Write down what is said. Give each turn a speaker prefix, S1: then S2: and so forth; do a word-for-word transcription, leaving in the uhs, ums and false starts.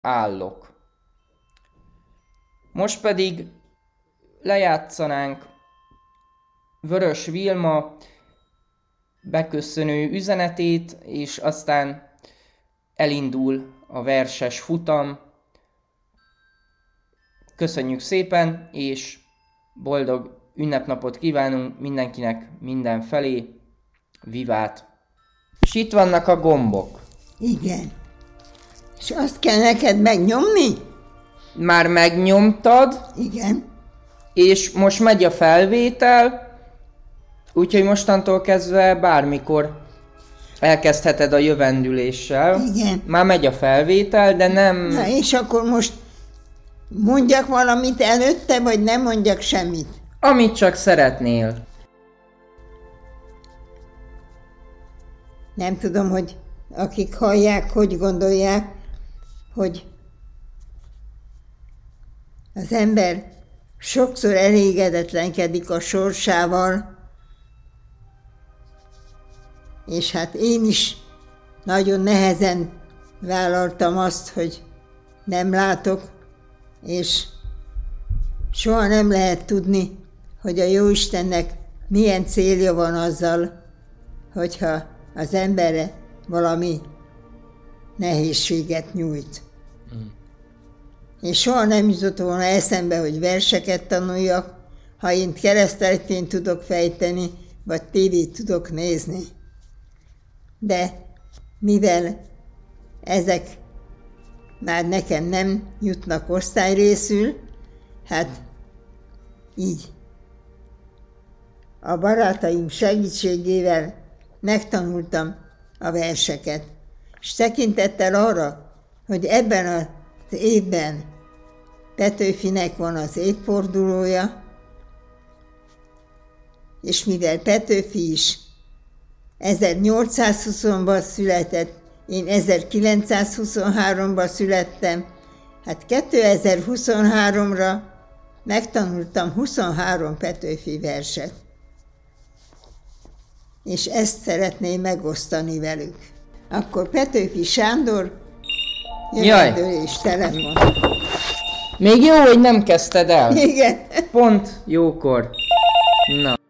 S1: állok. Most pedig lejátszanánk Vörös Vilma beköszönő üzenetét, és aztán elindul a verses futam. Köszönjük szépen, és boldog ünnepnapot kívánunk mindenkinek mindenfelé. Vivát! És itt vannak a gombok.
S2: Igen. És azt kell neked megnyomni?
S1: Már megnyomtad,
S2: Igen.
S1: és most megy a felvétel, úgyhogy mostantól kezdve bármikor elkezdheted a jövendüléssel.
S2: Igen.
S1: Már megy a felvétel, de nem...
S2: Na és akkor most mondjak valamit előtte, vagy nem mondjak semmit?
S1: Amit csak szeretnél.
S2: Nem tudom, hogy akik hallják, hogy gondolják, hogy az ember sokszor elégedetlenkedik a sorsával, és hát én is nagyon nehezen vállaltam azt, hogy nem látok, és soha nem lehet tudni, hogy a Jóistennek milyen célja van azzal, hogyha az emberre valami nehézséget nyújt. Mm. És soha nem jutott volna eszembe, hogy verseket tanuljak, ha én kereszteltényt tudok fejteni, vagy tévét tudok nézni. De mivel ezek már nekem nem jutnak osztályrészül, hát így a barátaim segítségével megtanultam a verseket. És tekintettel arra, hogy ebben az évben Petőfinek van az évfordulója, és mivel Petőfi is ezernyolcszázhúszban született, én ezerkilencszázhuszonháromban születtem, hát kétezer-huszonháromra megtanultam huszonhárom Petőfi verset. És ezt szeretném megosztani velük. Akkor Petőfi Sándor, jövendőlés telefon.
S1: Még jó, hogy nem kezdted el.
S2: Igen.
S1: Pont jókor. Na.